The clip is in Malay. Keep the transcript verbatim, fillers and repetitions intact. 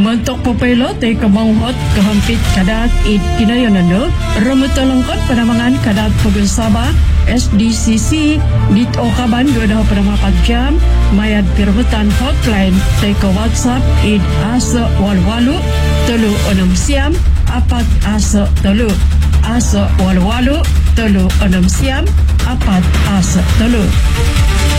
Mentok popelo te kemauhot kehampit kadat id kinayonando remuta lengkot penamangan kadat Pegel Sabah S D C C dit okaban dua dah penama empat jam mayat perhutan hotline te ke WhatsApp id asa walwalu telu enam siam apat asa telu asa walwalu telu enam siam apat asa telu.